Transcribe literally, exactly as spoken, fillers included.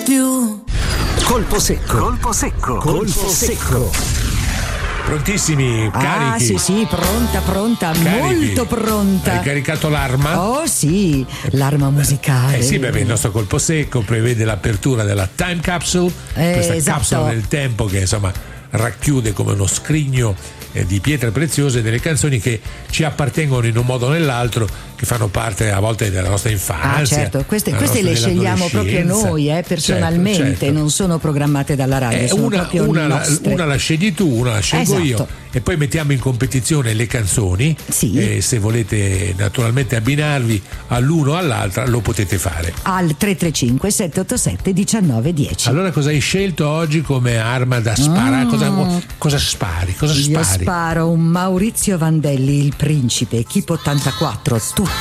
più. Colpo secco. Colpo secco. Colpo secco. Prontissimi, carichi. Ah, sì, sì, pronta, pronta, Carichi. molto pronta. Hai caricato l'arma? Oh, sì, l'arma musicale. Eh sì, beh, il nostro colpo secco prevede l'apertura della time capsule, Eh, questa esatto. capsula del tempo che insomma racchiude come uno scrigno eh, di pietre preziose delle canzoni che ci appartengono in un modo o nell'altro, che fanno parte a volte della nostra infanzia. Ah, certo, queste, della queste nostra- le scegliamo proprio dell'adolescenza. noi, eh, personalmente, Certo, certo. non sono programmate dalla radio, Eh, sono una, proprio una, la, nostre. una la scegli tu, una la scelgo Esatto. io, e poi mettiamo in competizione le canzoni. Sì. E se volete naturalmente abbinarvi all'uno o all'altra lo potete fare. Al tre tre cinque sette otto sette uno nove uno zero. Allora, cosa hai scelto oggi come arma da sparare? Mm. Cosa, cosa spari? Cosa Io spari? sparo un Maurizio Vandelli, il principe, Keep ottantaquattro, tutto